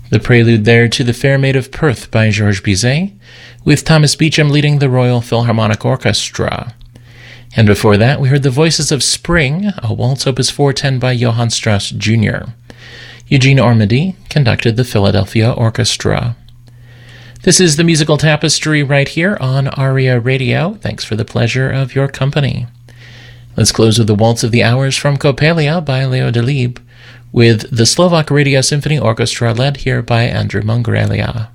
The prelude there to The Fair Maid of Perth by Georges Bizet, with Thomas Beecham leading the Royal Philharmonic Orchestra. And before that, we heard The Voices of Spring, a waltz opus 410 by Johann Strauss Jr. Eugene Ormandy conducted the Philadelphia Orchestra. This is the Musical Tapestry right here on ARIA Radio. Thanks for the pleasure of your company. Let's close with the Waltz of the Hours from Coppelia by Leo Delibes, with the Slovak Radio Symphony Orchestra led here by Andrew Mongrelia.